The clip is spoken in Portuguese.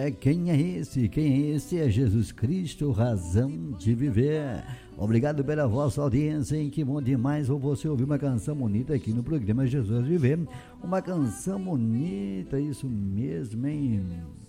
Quem é esse? Quem é esse? É Jesus Cristo, razão de viver. Obrigado pela vossa audiência, hein? Que bom demais você ouvir uma canção bonita aqui no programa Jesus Viver. Uma canção bonita, isso mesmo, hein?